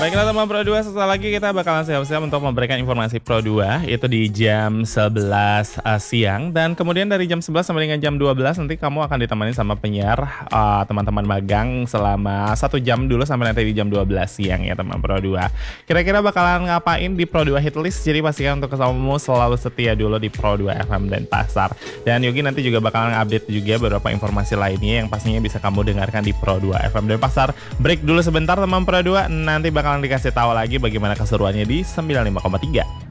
Baiklah teman Pro 2, setelah lagi kita bakalan siap-siap untuk memberikan informasi Pro 2 itu di jam 11 siang, dan kemudian dari jam 11 sampai dengan jam 12 nanti kamu akan ditemani sama penyiar teman-teman magang selama 1 jam dulu sampai nanti di jam 12 siang ya teman Pro 2. Kira-kira bakalan ngapain di Pro 2 Hitlist? Jadi pastikan untuk kamu selalu setia dulu di Pro 2 FM dan Pasar. Dan Yogi nanti juga bakalan update juga beberapa informasi lainnya yang pastinya bisa kamu dengarkan di Pro 2 FM dan Pasar. Break dulu sebentar teman Pro 2, nanti bakalan dikasih tahu lagi bagaimana keseruannya di 95,3.